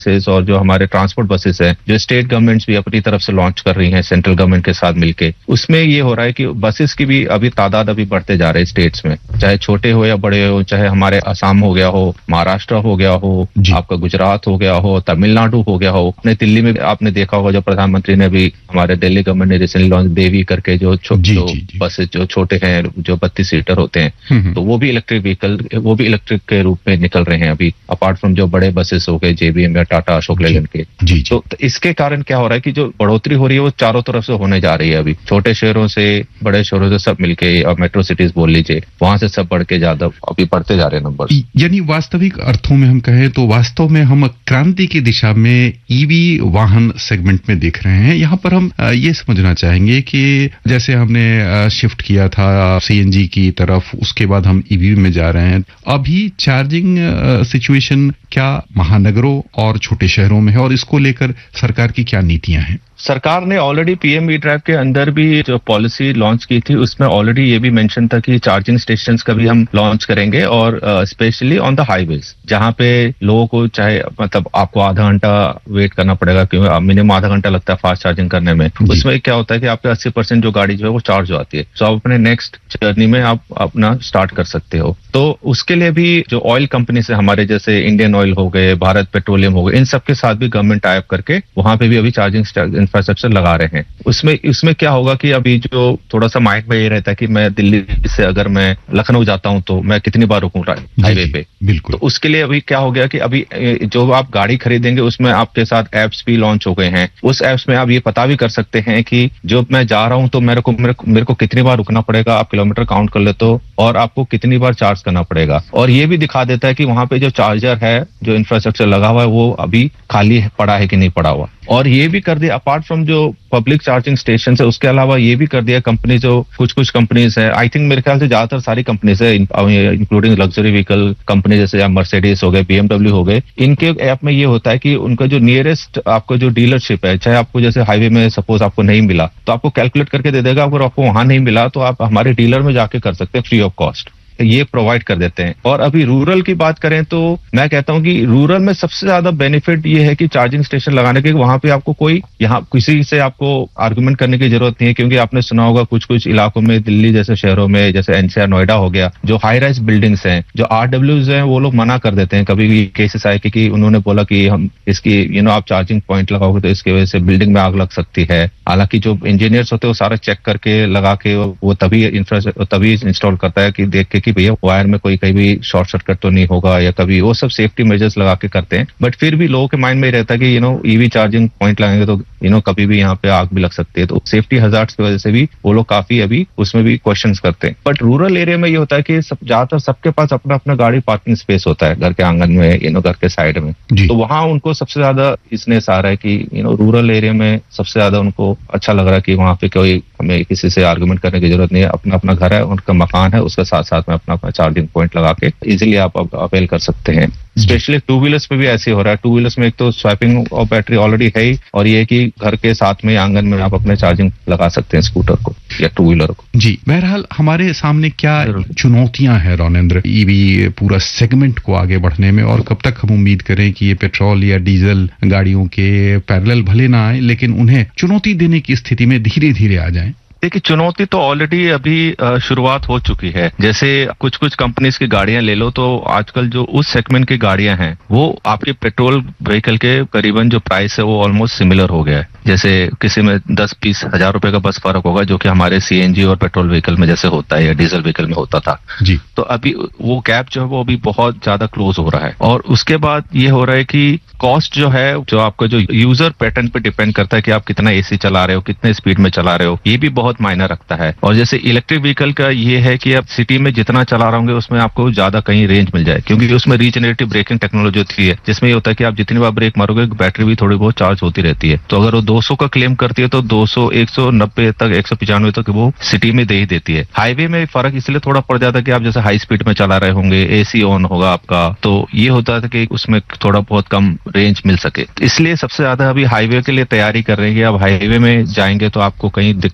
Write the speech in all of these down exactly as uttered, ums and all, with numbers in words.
Buses और जो हमारे ट्रांसपोर्ट बसेस हैं, जो स्टेट गवर्नमेंट्स भी अपनी तरफ से लॉन्च कर रही हैं सेंट्रल गवर्नमेंट के साथ मिलके, उसमें ये हो रहा है कि बसेस की भी अभी तादाद अभी बढ़ते जा रहे हैं स्टेट्स में, चाहे छोटे हो या बड़े हो, चाहे हमारे असम हो गया हो, महाराष्ट्र हो गया हो, आपका गुजरात हो गया हो, तमिलनाडु हो गया हो। अपने दिल्ली में आपने देखा होगा जो प्रधानमंत्री ने भी, हमारे दिल्ली गवर्नमेंट ने रिसेंटली लॉन्च देवी करके जो बसेस जो छोटे हैं, जो बत्तीस सीटर होते हैं, तो वो भी इलेक्ट्रिक व्हीकल, वो भी इलेक्ट्रिक के रूप में निकल रहे हैं अभी, अपार्ट फ्रॉम जो बड़े बसेस हो गए जेबीएम या टाटा अशोक लेलैंड के। जी, जी। तो इसके कारण क्या हो रहा है कि जो बढ़ोतरी हो रही है वो चारों तरफ से होने जा रही है। अभी छोटे शहरों से, बड़े शहरों से सब मिलके, और मेट्रो सिटीज बोल लीजिए, वहां से सब बढ़ के ज्यादा अभी बढ़ते जा रहे हैं नंबर। यानी वास्तविक अर्थों में हम कहें तो वास्तव में हम क्रांति की दिशा में ईवी वाहन सेगमेंट में देख रहे हैं। यहाँ पर हम ये समझना चाहेंगे कि जैसे हमने शिफ्ट किया था सीएनजी की तरफ, उसके बाद हम ईवी में जा रहे हैं, अभी चार्जिंग सिचुएशन क्या महानगरों और छोटे शहरों में है और इसको लेकर सरकार की क्या नीतियां हैं? सरकार ने ऑलरेडी पीएम ई ड्राइव के अंदर भी जो पॉलिसी लॉन्च की थी, उसमें ऑलरेडी ये भी मेंशन था कि चार्जिंग स्टेशंस का भी हम लॉन्च करेंगे, और स्पेशली ऑन द हाईवेज, जहां पे लोगों को चाहे मतलब आपको आधा घंटा वेट करना पड़ेगा, क्योंकि मिनिमम आधा घंटा लगता है फास्ट चार्जिंग करने में। उसमें क्या होता है कि आपके अस्सी परसेंट जो गाड़ी जो है वो चार्ज हो आती है, तो आप अपने नेक्स्ट जर्नी में आप अपना स्टार्ट कर सकते हो। तो उसके लिए भी जो ऑयल कंपनी से हमारे जैसे इंडियन ऑयल हो गए, भारत पेट्रोलियम हो गए, इन सब के साथ भी गवर्नमेंट टाई अप करके वहां पे भी अभी चार्जिंग इंफ्रास्ट्रक्चर लगा रहे हैं। उसमें इसमें क्या होगा कि अभी जो थोड़ा सा माइंड में ये रहता है कि मैं दिल्ली से अगर मैं लखनऊ जाता हूं तो मैं कितनी बार रुकूंगा हाईवे पे, बिल्कुल। तो उसके लिए अभी क्या हो गया कि अभी जो आप गाड़ी खरीदेंगे उसमें आपके साथ एप्स भी लॉन्च हो गए हैं। उस एप्स में आप ये पता भी कर सकते हैं कि जो मैं जा रहा हूं तो मेरे को मेरे, मेरे को कितनी बार रुकना पड़ेगा, आप किलोमीटर काउंट कर लेते हो, और आपको कितनी बार चार्ज करना पड़ेगा। और ये भी दिखा देता है कि वहां पे जो चार्जर है, जो इंफ्रास्ट्रक्चर लगा हुआ है, वो अभी खाली पड़ा है कि नहीं पड़ा हुआ। और ये भी कर दिया, अपार्ट फ्रॉम जो पब्लिक चार्जिंग स्टेशन है, उसके अलावा ये भी कर दिया कंपनी, जो कुछ कुछ कंपनीज है, आई थिंक मेरे ख्याल से ज्यादातर सारी कंपनीज है, इंक्लूडिंग लग्जरी व्हीकल कंपनी जैसे मर्सिडीज हो गए, बीएमडब्ल्यू हो गए, इनके ऐप में ये होता है कि उनका जो नियरेस्ट आपको जो डीलरशिप है, चाहे आपको जैसे हाईवे में सपोज आपको नहीं मिला तो आपको कैलकुलेट करके दे देगा, अगर आपको वहां नहीं मिला तो आप हमारे डीलर में जाके कर सकते हैं फ्री ऑफ कॉस्ट, ये प्रोवाइड कर देते हैं। और अभी रूरल की बात करें तो मैं कहता हूं कि रूरल में सबसे ज्यादा बेनिफिट ये है कि चार्जिंग स्टेशन लगाने के, वहां पे आपको कोई यहाँ किसी से आपको आर्गुमेंट करने की जरूरत नहीं है, क्योंकि आपने सुना होगा कुछ कुछ इलाकों में, दिल्ली जैसे शहरों में, जैसे एनसीआर नोएडा हो गया, जो हाई राइज बिल्डिंग्स हैं, जो आरडब्ल्यूज हैं, वो लोग मना कर देते हैं। कभी भी केसेस आए कि उन्होंने बोला कि हम इसकी यू नो आप चार्जिंग पॉइंट लगाओगे तो इसकी वजह से बिल्डिंग में आग लग सकती है। हालांकि जो इंजीनियर्स होते हैं वो सारा चेक करके लगा के वो तभी इंफ्रास्ट्रक्चर तभी इंस्टॉल करता है कि देख के कि भैया वायर में कोई कहीं भी शॉर्ट सर्किट तो नहीं होगा, या कभी वो सब सेफ्टी मेजर्स लगा के करते हैं। बट फिर भी लोगों के माइंड में रहता है कि you know EV charging point लगाएंगे तो यू नो कभी भी यहाँ पे आग भी लग सकती है, तो सेफ्टी हजार्ड्स की वजह से भी वो लोग काफी अभी उसमें भी क्वेश्चंस करते हैं। बट रूरल एरिया में ये होता है कि सब ज्यादातर सबके पास अपना अपना गाड़ी पार्किंग स्पेस होता है घर के आंगन में, यू नो घर के साइड में, तो वहां उनको सबसे ज्यादा इसनेस आ रहा है कि यू नो रूरल एरिया में सबसे ज्यादा उनको अच्छा लग रहा है कि वहां पे कोई हमें किसी से आर्गुमेंट करने की जरूरत नहीं है, अपना अपना घर है, उनका मकान है, उसके साथ साथ में अपना अपना चार्जिंग पॉइंट लगा के इजीली आप अवेल कर सकते हैं। स्पेशली टू व्हीलर्स में भी ऐसे हो रहा है। टू व्हीलर्स में एक तो स्वैपिंग ऑफ बैटरी ऑलरेडी है ही, और ये कि घर के साथ में आंगन में आप अपने चार्जिंग लगा सकते हैं स्कूटर को या टू व्हीलर को। जी, बहरहाल हमारे सामने क्या चुनौतियां हैं रौनेंद्र ईवी पूरा सेगमेंट को आगे बढ़ने में, और कब तक हम उम्मीद करें कि ये पेट्रोल या डीजल गाड़ियों के पैरेलल भले ना आए, लेकिन उन्हें चुनौती देने की स्थिति में धीरे धीरे आ जाएं? देखिए, चुनौती तो ऑलरेडी अभी शुरुआत हो चुकी है। जैसे कुछ कुछ कंपनीज की गाड़ियां ले लो, तो आजकल जो उस सेगमेंट की गाड़ियां हैं वो आपके पेट्रोल व्हीकल के करीबन जो प्राइस है वो ऑलमोस्ट सिमिलर हो गया है। जैसे किसी में दस बीस हजार रुपए का बस फर्क होगा, जो कि हमारे सीएनजी और पेट्रोल व्हीकल में जैसे होता है या डीजल व्हीकल में होता था जी। तो अभी वो गैप जो है वो अभी बहुत ज्यादा क्लोज हो रहा है। और उसके बाद ये हो रहा है कि कॉस्ट जो है, जो आपका जो यूजर पैटर्न पे डिपेंड करता है कि आप कितना एसी चला रहे हो, कितने स्पीड में चला रहे हो, ये भी बहुत मायना रखता है। और जैसे इलेक्ट्रिक व्हीकल का ये है कि आप सिटी में जितना चला रहे होंगे उसमें आपको ज्यादा कहीं रेंज मिल जाए, क्योंकि उसमें रीजनरेटिव ब्रेकिंग टेक्नोलॉजी होती है, जिसमें ये होता है कि आप जितनी बार ब्रेक मारोगे बैटरी भी थोड़ी बहुत चार्ज होती रहती है। तो अगर वो दो सौ का क्लेम करती है तो दो सौ, एक सौ नब्बे तक, एक सौ पचानवे तक वो सिटी में दे ही देती है। हाईवे में फर्क इसलिए थोड़ा पड़ जाता है कि आप जैसे हाई स्पीड में चला रहे होंगे, एसी ऑन होगा आपका, तो ये होता है कि उसमें थोड़ा बहुत कम रेंज मिल सके। इसलिए सबसे ज्यादा अभी हाईवे के लिए तैयारी कर रहे हैं कि अब हाईवे में जाएंगे तो आपको कहीं दिक्कत ना हो।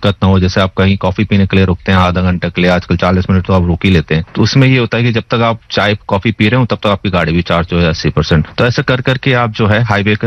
जैसे आप कहीं कॉफी पीने के लिए रुकते हैं आधा घंटे के लिए, आजकल चालीस मिनट तो आप रुक ही लेते हैं, तो उसमें ये होता है कि जब तक आप चाय कॉफी पी रहे हो तब तक आपकी गाड़ी भी चार्ज हो जाए अस्सी परसेंट। तो ऐसा कर करके आप जो है हाईवे